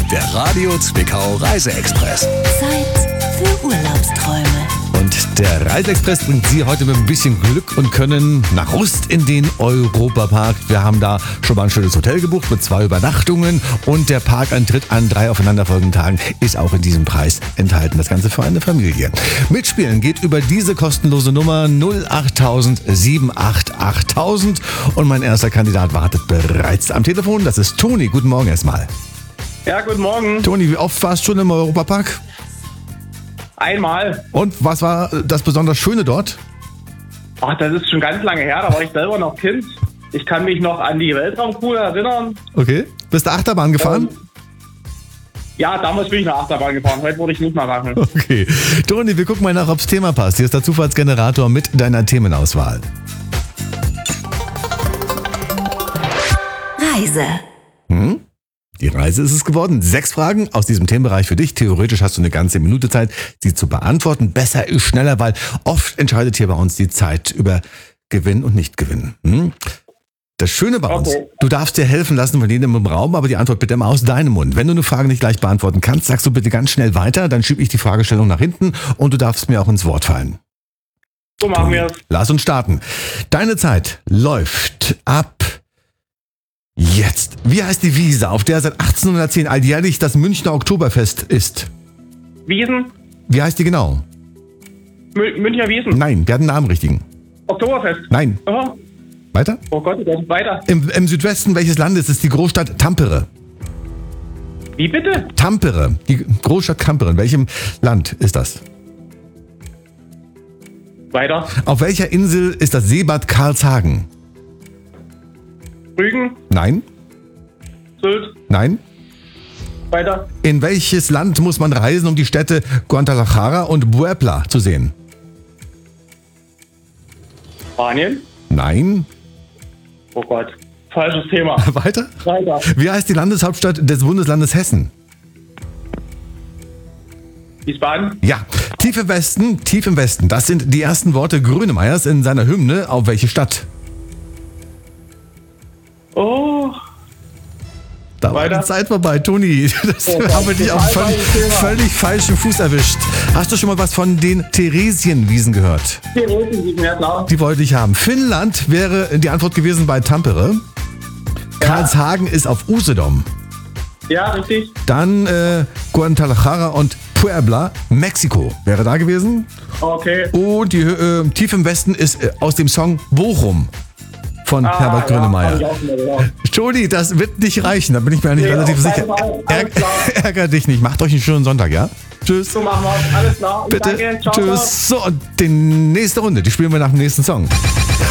Der Radio Zwickau Reiseexpress. Zeit für Urlaubsträume. Und der Reiseexpress bringt Sie heute mit ein bisschen Glück und Können nach Rust in den Europapark. Wir haben da schon mal ein schönes Hotel gebucht mit 2 Übernachtungen und der Parkeintritt an 3 aufeinanderfolgenden Tagen ist auch in diesem Preis enthalten. Das Ganze für eine Familie. Mitspielen geht über diese kostenlose Nummer 08000 788 und mein erster Kandidat wartet bereits am Telefon. Das ist Toni. Guten Morgen erstmal. Ja, guten Morgen. Toni, wie oft warst du schon im Europapark? Einmal. Und was war das besonders Schöne dort? Ach, das ist schon ganz lange her, da war ich selber noch Kind. Ich kann mich noch an die Weltraumkugel erinnern. Okay. Bist du Achterbahn gefahren? Ja, damals bin ich nach Achterbahn gefahren, heute würde ich nicht mehr machen. Okay. Toni, wir gucken mal nach, ob das Thema passt. Hier ist der Zufallsgenerator mit deiner Themenauswahl. Reise. Die Reise ist es geworden. 6 Fragen aus diesem Themenbereich für dich. Theoretisch hast du eine ganze Minute Zeit, sie zu beantworten. Besser ist schneller, weil oft entscheidet hier bei uns die Zeit über Gewinn und Nicht-Gewinn. Das Schöne bei uns, du darfst dir helfen lassen von jedem im Raum, aber die Antwort bitte immer aus deinem Mund. Wenn du eine Frage nicht gleich beantworten kannst, sagst du bitte ganz schnell weiter, dann schiebe ich die Fragestellung nach hinten und du darfst mir auch ins Wort fallen. So machen wir es. Lass uns starten. Deine Zeit läuft ab jetzt. Wie heißt die Wiese, auf der seit 1810 alljährlich das Münchner Oktoberfest ist? Wiesen? Wie heißt die genau? Münchner Wiesen? Nein, der hat einen Namen richtigen. Oktoberfest? Nein. Aha. Weiter? Oh Gott, weiter. Im Südwesten welches Landes ist die Großstadt Tampere? Wie bitte? Tampere, die Großstadt Tampere. In welchem Land ist das? Weiter. Auf welcher Insel ist das Seebad Karlshagen? Rügen? Nein. Sylt? Nein. Weiter. In welches Land muss man reisen, um die Städte Guadalajara und Puebla zu sehen? Spanien? Nein. Oh Gott. Falsches Thema. Weiter? Weiter. Wie heißt die Landeshauptstadt des Bundeslandes Hessen? Wiesbaden? Ja, tief im Westen. Das sind die ersten Worte Grönemeyers in seiner Hymne. Auf welche Stadt? Oh. Da war Weiter. die Zeit vorbei, Toni. Das haben wir dich auf völlig falschem Fuß erwischt. Hast du schon mal was von den Theresienwiesen gehört? Theresienwiesen, ja klar. Die wollte ich haben. Finnland wäre die Antwort gewesen bei Tampere. Karlshagen ist auf Usedom. Ja, richtig. Dann Guadalajara und Puebla, Mexiko wäre da gewesen. Okay. Und die tief im Westen ist aus dem Song Bochum von Herbert Grönemeyer. Ja, Toni, das wird nicht reichen, da bin ich mir eigentlich relativ sicher. Ärger dich nicht, macht euch einen schönen Sonntag, ja? Tschüss. so machen wir es. Alles klar. Bitte. Danke. Ciao, Tschüss. So, und die nächste Runde, die spielen wir nach dem nächsten Song.